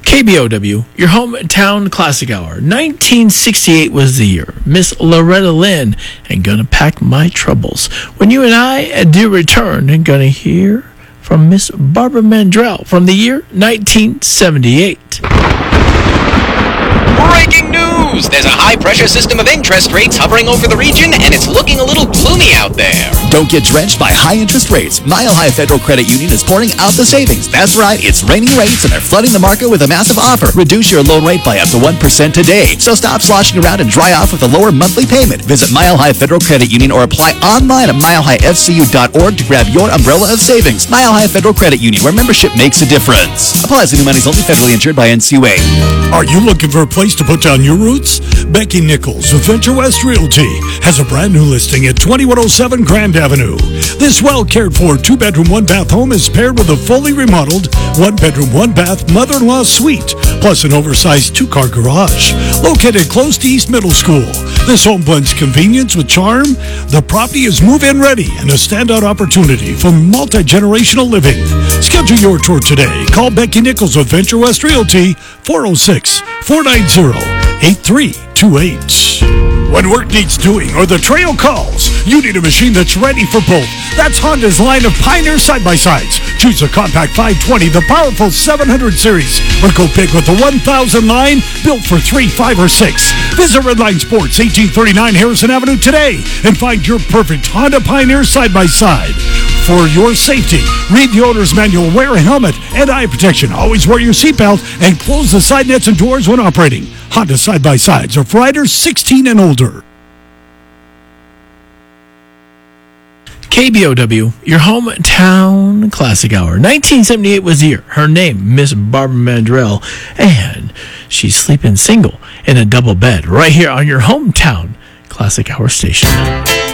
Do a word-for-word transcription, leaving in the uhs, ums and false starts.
K B O W, your hometown classic hour. nineteen sixty-eight was the year. Miss Loretta Lynn and Gonna Pack My Troubles. When you and I do return, and gonna hear from Miss Barbara Mandrell from the year nineteen seventy-eight. Breaking news! There's a high-pressure system of interest rates hovering over the region, and it's looking a little gloomy out there. Don't get drenched by high interest rates. Mile High Federal Credit Union is pouring out the savings. That's right, it's raining rates, and they're flooding the market with a massive offer. Reduce your loan rate by up to one percent today. So stop sloshing around and dry off with a lower monthly payment. Visit Mile High Federal Credit Union or apply online at mile high f c u dot org to grab your umbrella of savings. Mile High Federal Credit Union, where membership makes a difference. Applies to new monies only, federally insured by N C U A. Are you looking for a place to put down your roots? Becky Nichols of Venture West Realty has a brand new listing at twenty-one oh seven Grand Avenue. This well-cared-for two-bedroom, one-bath home is paired with a fully remodeled one-bedroom, one-bath mother-in-law suite, plus an oversized two-car garage. Located close to East Middle School, this home blends convenience with charm. The property is move-in ready and a standout opportunity for multi-generational living. Schedule your tour today. Call Becky Nichols of Venture West Realty, four oh six, four nine zero, eight three two eight. When work needs doing or the trail calls, you need a machine that's ready for both. That's Honda's line of Pioneer side-by-sides. Choose a compact five twenty, the powerful seven hundred series, or go big with the one thousand line, built for three, five, or six. Visit Redline Sports, eighteen thirty-nine Harrison Avenue today and find your perfect Honda Pioneer side-by-side. For your safety, read the owner's manual, wear a helmet and eye protection. Always wear your seatbelt and close the side nets and doors when operating. Honda side-by-sides are for riders sixteen and older. K B O W, your hometown classic hour. nineteen seventy-eight was the year. Her name, Miss Barbara Mandrell, and she's sleeping single in a double bed right here on your hometown classic hour station.